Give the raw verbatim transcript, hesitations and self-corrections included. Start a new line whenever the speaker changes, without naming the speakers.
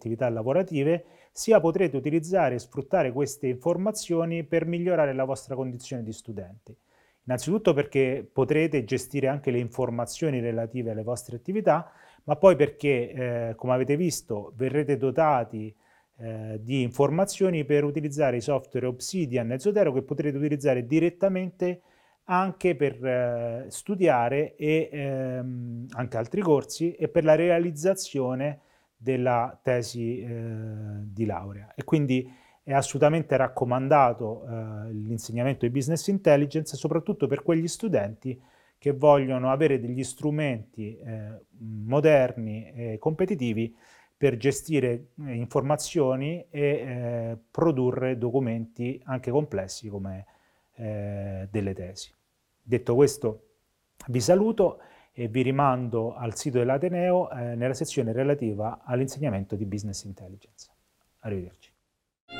attività lavorative, sia potrete utilizzare e sfruttare queste informazioni per migliorare la vostra condizione di studenti. Innanzitutto perché potrete gestire anche le informazioni relative alle vostre attività, ma poi perché, eh, come avete visto, verrete dotati eh, di informazioni per utilizzare i software Obsidian e Zotero che potrete utilizzare direttamente anche per eh, studiare e ehm, anche altri corsi e per la realizzazione della tesi eh, di laurea. E quindi è assolutamente raccomandato eh, l'insegnamento di business intelligence, soprattutto per quegli studenti che vogliono avere degli strumenti eh, moderni e competitivi per gestire eh, informazioni e eh, produrre documenti anche complessi come eh, delle tesi. Detto questo, vi saluto e vi rimando al sito dell'Ateneo eh, nella sezione relativa all'insegnamento di business intelligence. Arrivederci.